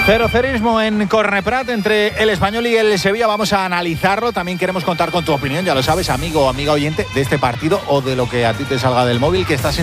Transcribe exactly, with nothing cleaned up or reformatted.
Cerocerismo en Corneprat entre el Español y el Sevilla. Vamos a analizarlo. También queremos contar con tu opinión, ya lo sabes, amigo o amiga oyente, de este partido o de lo que a ti te salga del móvil, que estás